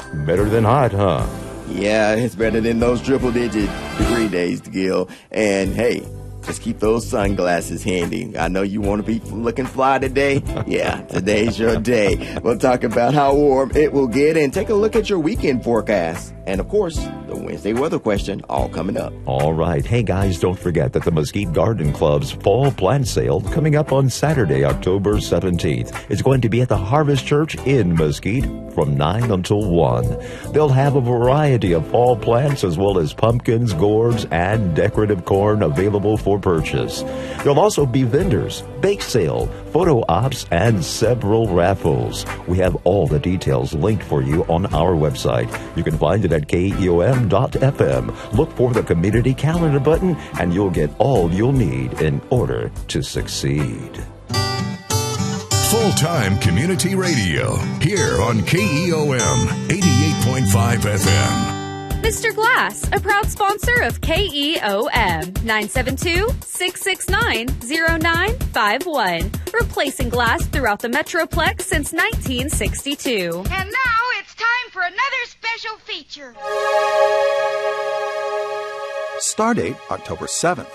Better than hot, huh? Yeah, it's better than those triple-digit degree days, Gil. And hey, just keep those sunglasses handy. I know you want to be looking fly today. Yeah, today's your day. We'll talk about how warm it will get and take a look at your weekend forecast. And, of course, the Wednesday weather question all coming up. All right. Hey, guys, don't forget that the Mesquite Garden Club's fall plant sale coming up on Saturday, October 17th. It's going to be at the Harvest Church in Mesquite from 9 until 1. They'll have a variety of fall plants as well as pumpkins, gourds, and decorative corn available for purchase. There'll also be vendors, bake sale, photo ops, and several raffles. We have all the details linked for you on our website. You can find it at KEOM.FM. Look for the community calendar button, and you'll get all you'll need in order to succeed. Full-time community radio here on KEOM 88.5 FM. Mr. Glass, a proud sponsor of KEOM, 972-669-0951, replacing glass throughout the Metroplex since 1962. And now it's time for another special feature. Stardate, October 7th.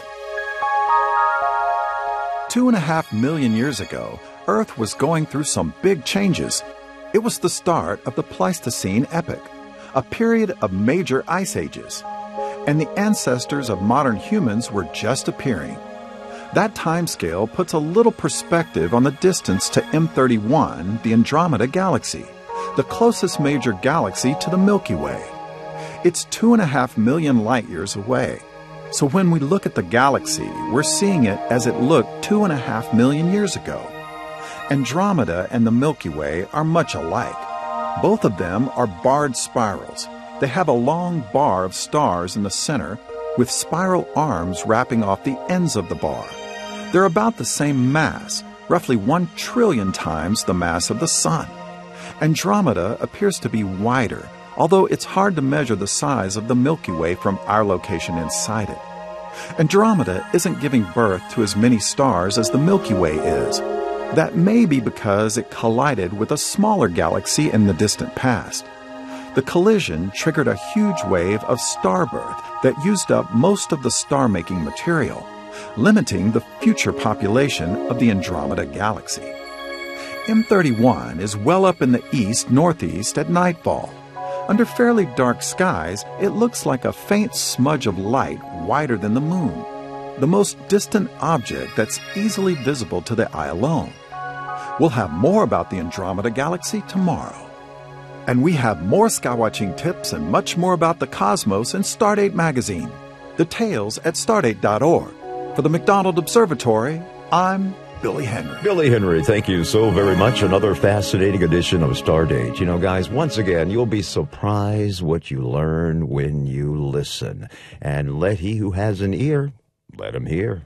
2.5 million years ago, Earth was going through some big changes. It was the start of the Pleistocene epoch, a period of major ice ages, and the ancestors of modern humans were just appearing. That timescale puts a little perspective on the distance to M31, the Andromeda Galaxy, the closest major galaxy to the Milky Way. It's 2.5 million light years away. So when we look at the galaxy, we're seeing it as it looked 2.5 million years ago. Andromeda and the Milky Way are much alike. Both of them are barred spirals. They have a long bar of stars in the center with spiral arms wrapping off the ends of the bar. They're about the same mass, roughly 1 trillion times the mass of the Sun. Andromeda appears to be wider, although it's hard to measure the size of the Milky Way from our location inside it. Andromeda isn't giving birth to as many stars as the Milky Way is. That may be because it collided with a smaller galaxy in the distant past. The collision triggered a huge wave of starbirth that used up most of the star-making material, limiting the future population of the Andromeda Galaxy. M31 is well up in the east-northeast at nightfall. Under fairly dark skies, it looks like a faint smudge of light wider than the moon, the most distant object that's easily visible to the eye alone. We'll have more about the Andromeda Galaxy tomorrow. And we have more skywatching tips and much more about the cosmos in Stardate Magazine. Details at stardate.org. For the McDonald Observatory, I'm Billy Henry. Billy Henry, thank you so very much. Another fascinating edition of Stardate. You know, guys, once again, you'll be surprised what you learn when you listen. And let he who has an ear, let him hear.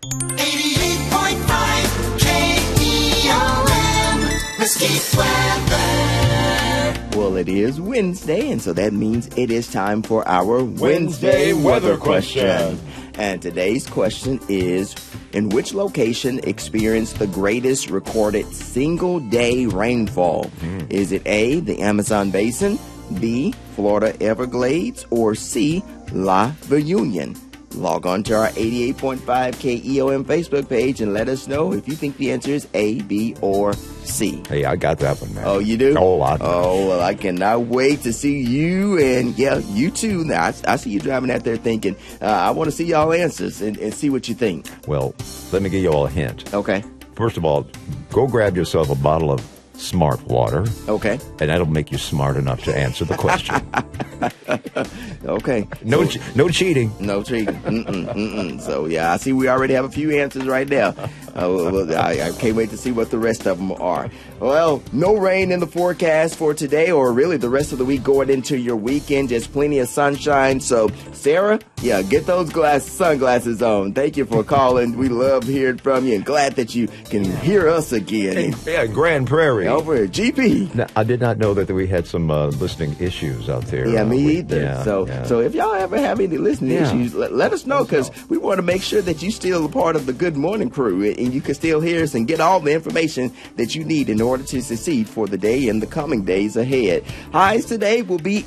88.5 KEOM, Mesquite Weather. Well, it is Wednesday, and so that means it is time for our Wednesday weather question. And today's question is, in which location experienced the greatest recorded single-day rainfall? Is it A, the Amazon Basin, B, Florida Everglades, or C, La Reunion? Log on to our 88.5 KEOM Facebook page and let us know if you think the answer is A, B, or C. Hey, I got that one, man. Oh, you do? Oh, well, I cannot wait to see you, and yeah, you too. Now, I see you driving out there thinking, I want to see y'all answers and see what you think. Well, let me give you all a hint. Okay. First of all, go grab yourself a bottle of Smart Water. Okay. And that'll make you smart enough to answer the question. Okay. No cheating. No cheating. So, yeah, I see we already have a few answers right now. I can't wait to see what the rest of them are. Well, no rain in the forecast for today or really the rest of the week going into your weekend. Just plenty of sunshine. So, Sarah, yeah, get those sunglasses on. Thank you for calling. We love hearing from you and glad that you can hear us again. Yeah, Grand Prairie. Over at GP. Now, I did not know that we had some listening issues out there. Yeah, me either. Yeah, so if y'all ever have any listening issues, let us know, because we want to make sure that you still a part of the Good Morning Crew and you can still hear us and get all the information that you need in order to succeed for the day and the coming days ahead. Highs today will be